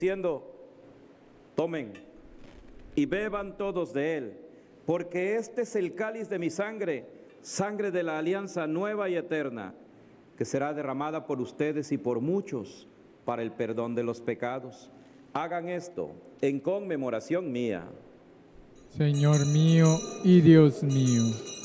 diciendo: tomen y beban todos de él, porque este es el cáliz de mi sangre, sangre de la alianza nueva y eterna, que será derramada por ustedes y por muchos para el perdón de los pecados. Hagan esto en conmemoración mía. Señor mío y Dios mío.